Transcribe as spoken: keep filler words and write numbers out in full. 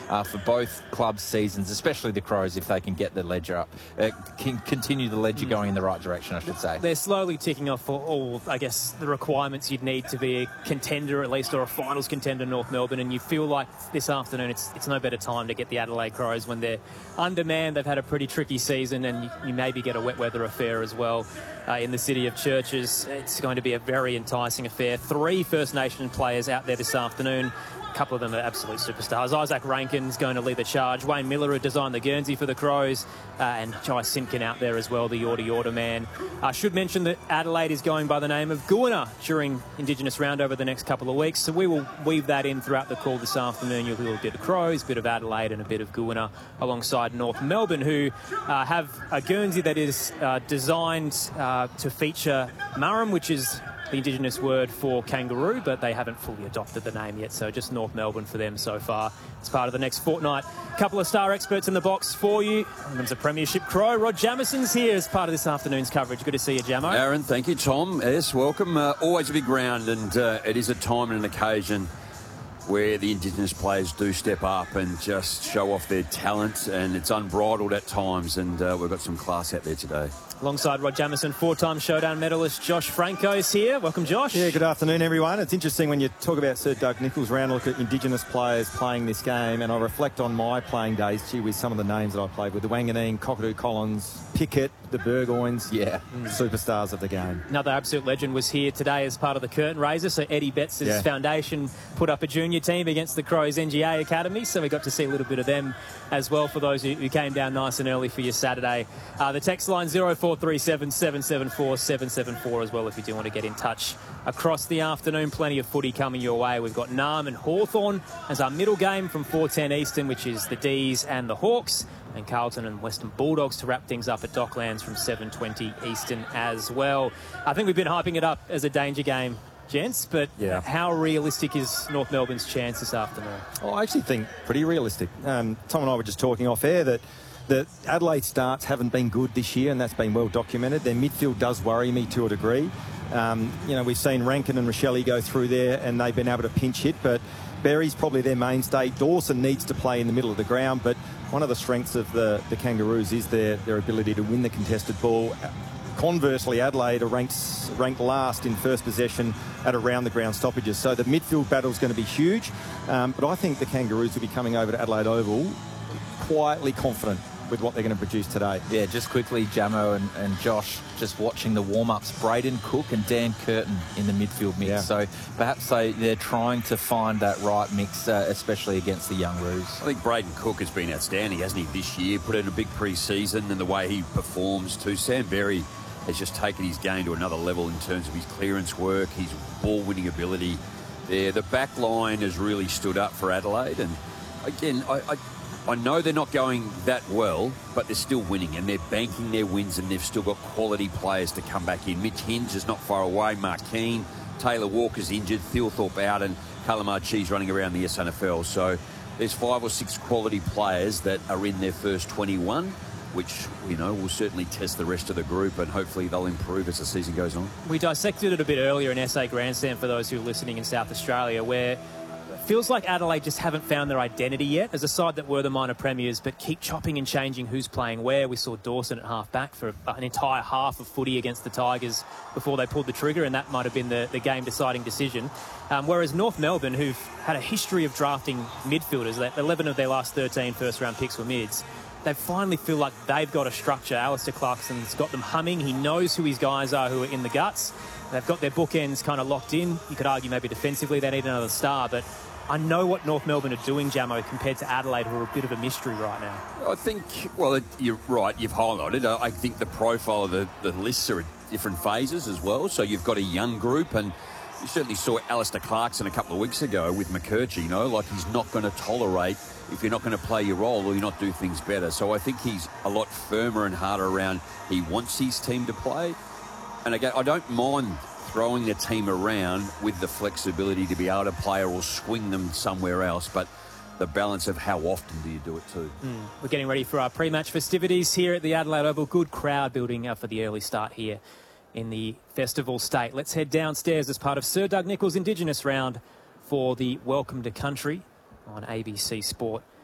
uh, for both club seasons, especially the Crows, if they can get the ledger up, uh, can continue the ledger mm. going in the right direction, I should say. They're slowly ticking off for all, I guess, the requirements you'd need to be a contender at least, or a finals contender, North Melbourne, and you feel like this afternoon it's it's no better time to get the Adelaide Crows when they're undermanned. They've had a pretty tricky season, and you, you maybe get a wet weather affair as well uh, in the city of Churches. It's going to be a very enticing affair. Three First Nation players out there this afternoon. A couple of them are absolute superstars. Isaac Rankin's going to lead the charge. Wayne Miller, who designed the Guernsey for the Crows, uh, and Jai Simpkin out there as well, the Yorta Yorta man. I should mention that Adelaide is going by the name of Goona during Indigenous round over the next couple of weeks, so we will weave that in throughout the call this afternoon. You'll hear a bit of Crows, a bit of Adelaide and a bit of Goona alongside North Melbourne, who uh, have a Guernsey that is uh, designed uh, to feature Murrum, which is the Indigenous word for kangaroo, but they haven't fully adopted the name yet, so just North Melbourne for them so far. It's part of the next fortnight. A couple of star experts in the box for you. One of them's a Premiership Crow. Rod Jamison's here as part of this afternoon's coverage. Good to see you, Jamo. Aaron, thank you, Tom. Yes, welcome. Uh, always a big round, and uh, it is a time and an occasion where the Indigenous players do step up and just show off their talent, and it's unbridled at times, and uh, we've got some class out there today. Alongside Rod Jamison, four-time Showdown medalist Josh Franco is here. Welcome, Josh. Yeah, good afternoon, everyone. It's interesting when you talk about Sir Doug Nicholls' round, look at Indigenous players playing this game, and I reflect on my playing days, gee, with some of the names that I played with, the Wanganeen, Cockatoo Collins, Pickett, the Burgoynes, yeah, mm. superstars of the game. Another absolute legend was here today as part of the curtain raiser, so Eddie Betts' yeah. foundation put up a junior team against the Crows N G A Academy, so we got to see a little bit of them as well for those who, who came down nice and early for your Saturday. Uh, the text line zero four three seven, seven seven four, seven seven four as well if you do want to get in touch across the afternoon. Plenty of footy coming your way. We've got Narm and Hawthorn as our middle game from four ten Eastern, which is the D's and the Hawks, and Carlton and Western Bulldogs to wrap things up at Docklands from seven twenty Eastern as well. I think we've been hyping it up as a danger game, gents, but yeah. how realistic is North Melbourne's chance this afternoon? Oh, I actually think pretty realistic. Um, Tom and I were just talking off air that the Adelaide starts haven't been good this year, and that's been well documented. Their midfield does worry me to a degree. Um, you know, we've seen Rankin and Rochelle go through there, and they've been able to pinch hit, but Berry's probably their mainstay. Dawson needs to play in the middle of the ground, but one of the strengths of the, the Kangaroos is their, their ability to win the contested ball. Conversely, Adelaide are ranked, ranked last in first possession at around the ground stoppages. So the midfield battle is going to be huge. Um, but I think the Kangaroos will be coming over to Adelaide Oval quietly confident with what they're going to produce today. Yeah, just quickly, Jamo and, and Josh, just watching the warm-ups, Braden Cook and Dan Curtin in the midfield mix. Yeah. So perhaps they, they're trying to find that right mix, uh, especially against the young Roos. I think Braden Cook has been outstanding, hasn't he, this year? Put in a big pre-season, and the way he performs too. Sam Berry has just taken his game to another level in terms of his clearance work, his ball-winning ability there. The back line has really stood up for Adelaide, and again, I... I I know they're not going that well, but they're still winning, and they're banking their wins, and they've still got quality players to come back in. Mitch Hinge is not far away, Mark Keane, Taylor Walker's injured, Thilthorpe out, and Calamar Cheese running around the S N F L. So there's five or six quality players that are in their first twenty-one, which, you know, will certainly test the rest of the group, and hopefully they'll improve as the season goes on. We dissected it a bit earlier in S A Grandstand for those who are listening in South Australia, where feels like Adelaide just haven't found their identity yet as a side that were the minor premiers, but keep chopping and changing who's playing where. We saw Dawson at half-back for an entire half of footy against the Tigers before they pulled the trigger, and that might have been the, the game-deciding decision. Um, whereas North Melbourne, who've had a history of drafting midfielders, eleven of their last thirteen first-round picks were mids, they finally feel like they've got a structure. Alistair Clarkson's got them humming. He knows who his guys are who are in the guts. They've got their bookends kind of locked in. You could argue maybe defensively they need another star, but I know what North Melbourne are doing, Jamo, compared to Adelaide, who are a bit of a mystery right now. I think, well, you're right, you've highlighted. I think the profile of the, the lists are at different phases as well. So you've got a young group, and you certainly saw Alistair Clarkson a couple of weeks ago with McKerchie, you know, like he's not going to tolerate if you're not going to play your role or you're not do things better. So I think he's a lot firmer and harder around. He wants his team to play. And again, I don't mind throwing the team around with the flexibility to be able to play or swing them somewhere else, but the balance of how often do you do it too. Mm. We're getting ready for our pre-match festivities here at the Adelaide Oval. Good crowd building up for the early start here in the festival state. Let's head downstairs as part of Sir Doug Nicholls' Indigenous round for the Welcome to Country on A B C Sport